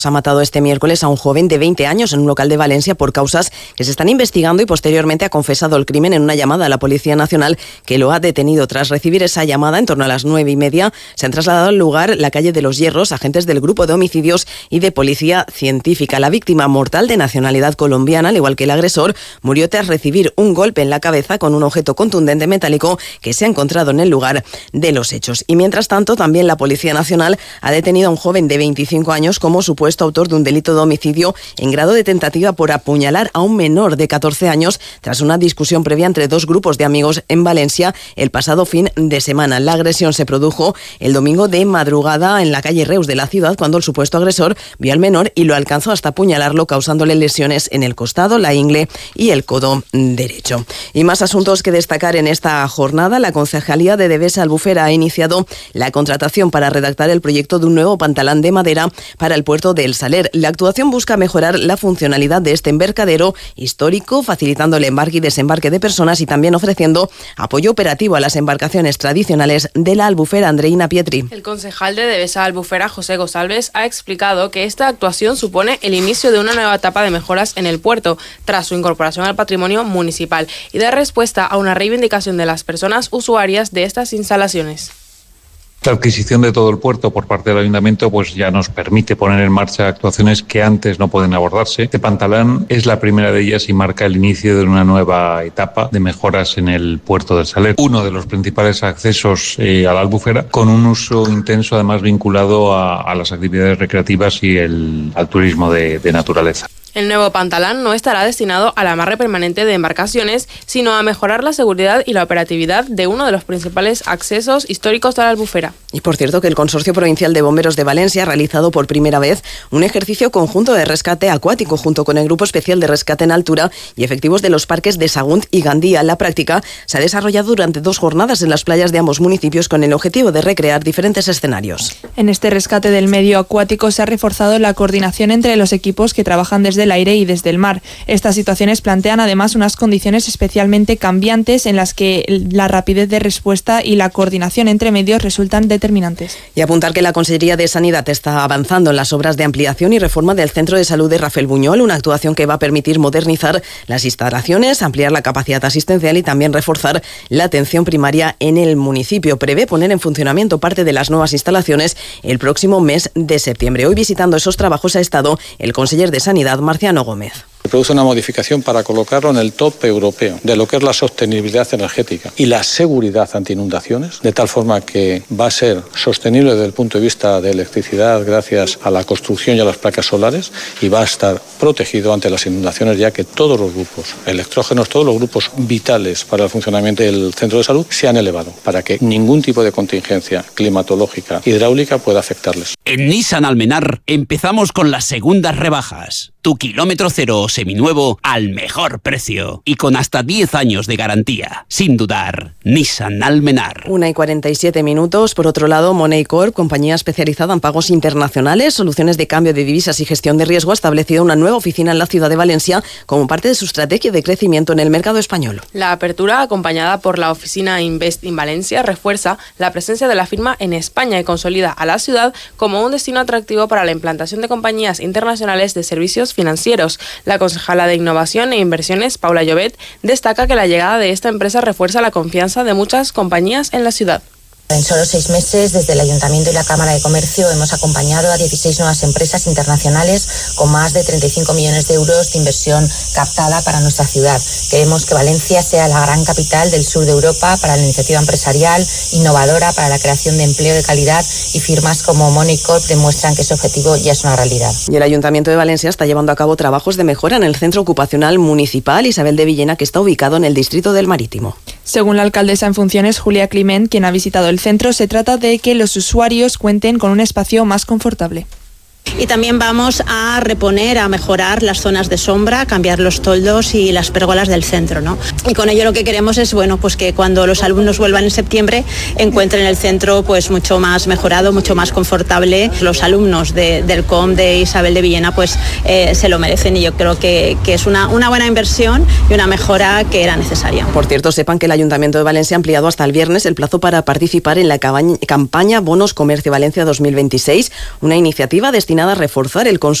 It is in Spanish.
Ha matado este miércoles a un joven de 20 años en un local de Valencia por causas que se están investigando y posteriormente ha confesado el crimen en una llamada a la Policía Nacional que lo ha detenido. Tras recibir esa llamada, en torno a las 9:30, se han trasladado al lugar la calle de los Hierros, agentes del Grupo de Homicidios y de Policía Científica. La víctima, mortal de nacionalidad colombiana, al igual que el agresor, murió tras recibir un golpe en la cabeza con un objeto contundente metálico que se ha encontrado en el lugar de los hechos. Y mientras tanto, también la Policía Nacional ha detenido a un joven de 25 años como supuesto autor de un delito de homicidio en grado de tentativa por apuñalar a un menor de 14 años tras una discusión previa entre dos grupos de amigos en Valencia el pasado fin de semana. La agresión se produjo el domingo de madrugada en la calle Reus de la ciudad, cuando el supuesto agresor vio al menor y lo alcanzó hasta apuñalarlo, causándole lesiones en el costado, la ingle y el codo derecho. Y más asuntos que destacar en esta jornada. La Concejalía de Devesa Albufera ha iniciado la contratación para redactar el proyecto de un nuevo pantalán de madera para el puerto de El Saler. La actuación busca mejorar la funcionalidad de este embarcadero histórico, facilitando el embarque y desembarque de personas y también ofreciendo apoyo operativo a las embarcaciones tradicionales de la albufera. Andreina Pietri. El concejal de Devesa Albufera, José González, ha explicado que esta actuación supone el inicio de una nueva etapa de mejoras en el puerto, tras su incorporación al patrimonio municipal, y da respuesta a una reivindicación de las personas usuarias de estas instalaciones. La adquisición de todo el puerto por parte del Ayuntamiento pues ya nos permite poner en marcha actuaciones que antes no pueden abordarse. Este pantalán es la primera de ellas y marca el inicio de una nueva etapa de mejoras en el puerto del Saler, uno de los principales accesos a la albufera, con un uso intenso además vinculado a las actividades recreativas y al turismo de naturaleza. El nuevo pantalán no estará destinado al amarre permanente de embarcaciones, sino a mejorar la seguridad y la operatividad de uno de los principales accesos históricos de la albufera. Y por cierto que el Consorcio Provincial de Bomberos de Valencia ha realizado por primera vez un ejercicio conjunto de rescate acuático junto con el Grupo Especial de Rescate en Altura y efectivos de los parques de Sagunt y Gandía. La práctica se ha desarrollado durante 2 jornadas en las playas de ambos municipios con el objetivo de recrear diferentes escenarios. En este rescate del medio acuático se ha reforzado la coordinación entre los equipos que trabajan desde el aire y desde el mar. Estas situaciones plantean además unas condiciones especialmente cambiantes en las que la rapidez de respuesta y la coordinación entre medios resultan determinantes. Y apuntar que la Consellería de Sanidad está avanzando en las obras de ampliación y reforma del Centro de Salud de Rafael Buñol, una actuación que va a permitir modernizar las instalaciones, ampliar la capacidad asistencial y también reforzar la atención primaria en el municipio. Prevé poner en funcionamiento parte de las nuevas instalaciones el próximo mes de septiembre. Hoy, visitando esos trabajos, ha estado el conseller de Sanidad, Marciano Gómez. Se produce una modificación para colocarlo en el top europeo de lo que es la sostenibilidad energética y la seguridad ante inundaciones, de tal forma que va a ser sostenible desde el punto de vista de electricidad gracias a la construcción y a las placas solares, y va a estar protegido ante las inundaciones, ya que todos los grupos electrógenos, todos los grupos vitales para el funcionamiento del centro de salud se han elevado para que ningún tipo de contingencia climatológica hidráulica pueda afectarles. En Nissan Almenar empezamos con las segundas rebajas. Tu kilómetro cero o seminuevo al mejor precio y con hasta 10 años de garantía. Sin dudar, Nissan Almenar. 1:47. Por otro lado, Money Corp, compañía especializada en pagos internacionales, soluciones de cambio de divisas y gestión de riesgo, ha establecido una nueva oficina en la ciudad de Valencia como parte de su estrategia de crecimiento en el mercado español. La apertura, acompañada por la oficina Invest in Valencia, refuerza la presencia de la firma en España y consolida a la ciudad como un destino atractivo para la implantación de compañías internacionales de servicios financieros. La concejala de Innovación e Inversiones, Paula Llobet, destaca que la llegada de esta empresa refuerza la confianza de muchas compañías en la ciudad. En solo 6 meses, desde el Ayuntamiento y la Cámara de Comercio, hemos acompañado a 16 nuevas empresas internacionales con más de 35 millones de euros de inversión captada para nuestra ciudad. Queremos que Valencia sea la gran capital del sur de Europa para la iniciativa empresarial, innovadora para la creación de empleo de calidad, y firmas como Money Corp demuestran que ese objetivo ya es una realidad. Y el Ayuntamiento de Valencia está llevando a cabo trabajos de mejora en el Centro Ocupacional Municipal Isabel de Villena, que está ubicado en el distrito del Marítimo. Según la alcaldesa en funciones, Julia Climent, quien ha visitado el centro, se trata de que los usuarios cuenten con un espacio más confortable. Y también vamos a reponer, a mejorar las zonas de sombra, cambiar los toldos y las pérgolas del centro, ¿no? Y con ello lo que queremos es, pues que cuando los alumnos vuelvan en septiembre encuentren el centro pues mucho más mejorado, mucho más confortable. Los alumnos del COM de Isabel de Villena pues se lo merecen, y yo creo que es una buena inversión y una mejora que era necesaria. Por cierto, sepan que el Ayuntamiento de Valencia ha ampliado hasta el viernes el plazo para participar en la campaña Bonos Comercio Valencia 2026, una iniciativa destinada destinada a reforzar el consumo